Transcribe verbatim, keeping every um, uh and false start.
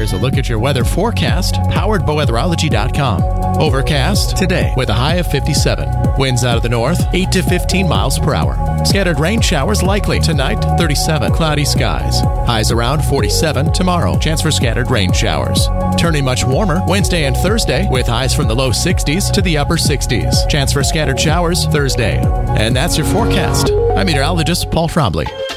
Here's a look at your weather forecast, powered by weatherology dot com. Overcast today with a high of fifty-seven. Winds out of the north, eight to fifteen miles per hour. Scattered rain showers likely. Tonight, thirty-seven. Cloudy skies. Highs around forty-seven. Tomorrow, chance for scattered rain showers. Turning much warmer Wednesday and Thursday with highs from the low sixties to the upper sixties. Chance for scattered showers Thursday. And that's your forecast. I'm meteorologist Paul Trombley.